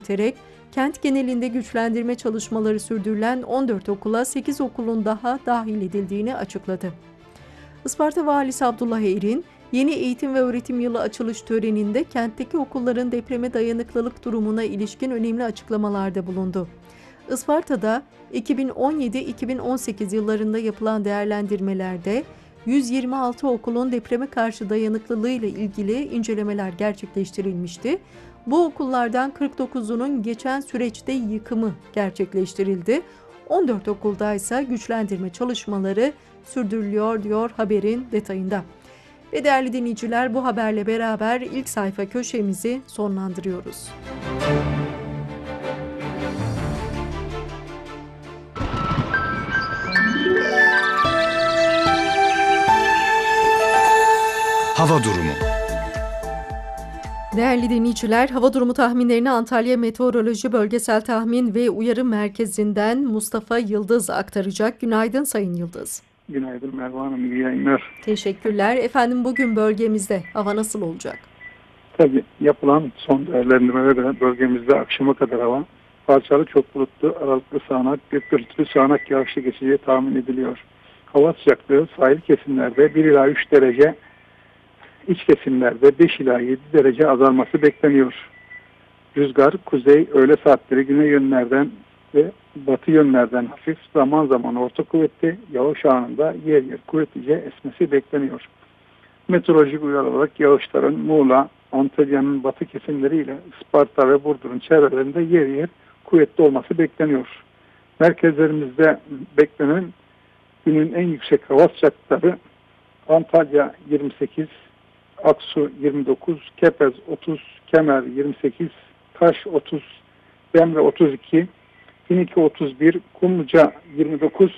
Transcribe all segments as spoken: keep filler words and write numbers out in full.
Terek, kent genelinde güçlendirme çalışmaları sürdürülen on dört okula sekiz okulun daha dahil edildiğini açıkladı. Isparta Valisi Abdullah Erin, yeni eğitim ve öğretim yılı açılış töreninde kentteki okulların depreme dayanıklılık durumuna ilişkin önemli açıklamalarda bulundu. Isparta'da iki bin on yedi iki bin on sekiz yıllarında yapılan değerlendirmelerde yüz yirmi altı okulun depreme karşı dayanıklılığı ile ilgili incelemeler gerçekleştirilmişti. Bu okullardan kırk dokuzunun geçen süreçte yıkımı gerçekleştirildi. on dört okulda ise güçlendirme çalışmaları sürdürülüyor diyor haberin detayında. Ve değerli dinleyiciler, bu haberle beraber ilk sayfa köşemizi sonlandırıyoruz. Hava durumu. Değerli dinleyiciler, hava durumu tahminlerini Antalya Meteoroloji Bölgesel Tahmin ve Uyarı Merkezi'nden Mustafa Yıldız aktaracak. Günaydın Sayın Yıldız. Günaydın Merve Hanım, iyi yayınlar. Teşekkürler. Efendim, bugün bölgemizde hava nasıl olacak? Tabii yapılan son değerlendirmelere göre bölgemizde akşama kadar hava parçalı çok bulutlu, aralıklı sağanak, gök gürültülü sağanak yağışlı geçeceği tahmin ediliyor. Hava sıcaklığı sahil kesimlerde bir ila üç derece, iç kesimlerde beş ila yedi derece azalması bekleniyor. Rüzgar kuzey, öğle saatleri güney yönlerden ve batı yönlerden hafif, zaman zaman orta kuvvetli, yağış anında yer yer kuvvetlice esmesi bekleniyor. Meteorolojik uyarı olarak yağışların Muğla, Antalya'nın batı kesimleriyle Isparta ve Burdur'un çevrelerinde yer yer kuvvetli olması bekleniyor. Merkezlerimizde beklenen günün en yüksek hava sıcaklıkları Antalya yirmi sekiz, Aksu yirmi dokuz, Kepez otuz, Kemer yirmi sekiz, Kaş otuz, Demre otuz iki, Finike otuz bir, Kumluca yirmi dokuz,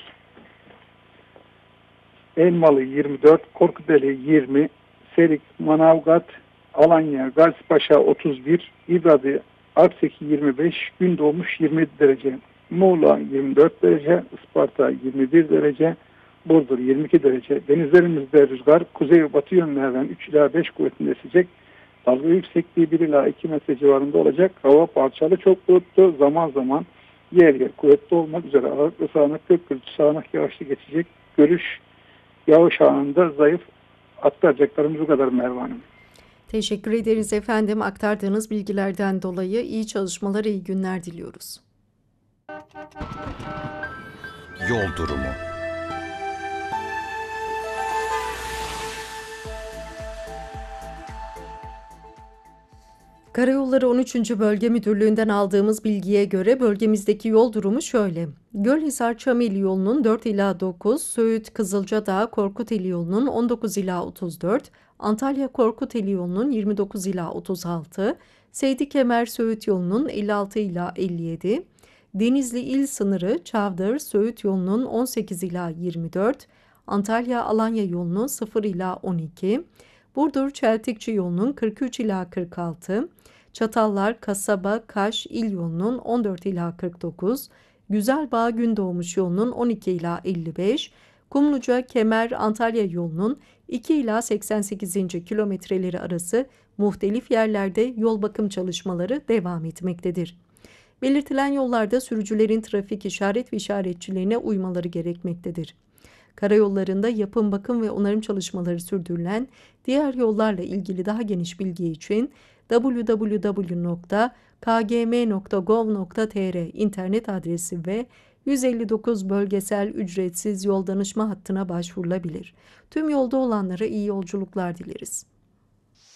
Elmalı yirmi dört, Korkuteli yirmi, Serik, Manavgat, Alanya, Gazipaşa otuz bir, İbradi, Arseki yirmi beş, Gündoğmuş yirmi derece, Muğla yirmi dört derece, Isparta yirmi bir derece, Burdur yirmi iki derece. Denizlerimizde rüzgar kuzey ve batı yönlerden üç ila beş kuvvetinde esecek. Dalga yüksekliği bir ila iki metre civarında olacak. Hava parçalı çok bulutlu, zaman zaman yer yer kuvvetli olmak üzere aralıklı sağanak, gök gürültülü sağanak yağışlı geçecek. Görüş yağış anında zayıf. Aktaracaklarımız bu kadar Merve Hanım. Teşekkür ederiz efendim. Aktardığınız bilgilerden dolayı iyi çalışmalar, iyi günler diliyoruz. Yol durumu. Karayolları on üçüncü Bölge Müdürlüğü'nden aldığımız bilgiye göre bölgemizdeki yol durumu şöyle. Gölhisar-Çameli yolunun dört ila dokuz, Söğüt-Kızılcadağ Korkuteli yolunun on dokuz ila otuz dört, Antalya-Korkuteli yolunun yirmi dokuz ila otuz altı, Seydi-Kemer-Söğüt yolunun elli altı ila elli yedi, Denizli il sınırı Çavdır-Söğüt yolunun on sekiz ila yirmi dört, Antalya-Alanya yolunun sıfır ila on iki, Burdur-Çeltikçi yolunun kırk üç ila kırk altı, Çatallar-Kasaba-Kaş il yolunun on dört ila kırk dokuz, Güzelbağ-Gündoğmuş yolunun on iki ila elli beş, Kumluca-Kemer-Antalya yolunun iki ila seksen sekizinci kilometreleri arası muhtelif yerlerde yol bakım çalışmaları devam etmektedir. Belirtilen yollarda sürücülerin trafik işaret ve işaretçilerine uymaları gerekmektedir. Karayollarında yapım, bakım ve onarım çalışmaları sürdürülen diğer yollarla ilgili daha geniş bilgi için double-u double-u double-u nokta k g m nokta gov nokta t r internet adresi ve yüz elli dokuz bölgesel ücretsiz yol danışma hattına başvurulabilir. Tüm yolda olanlara iyi yolculuklar dileriz.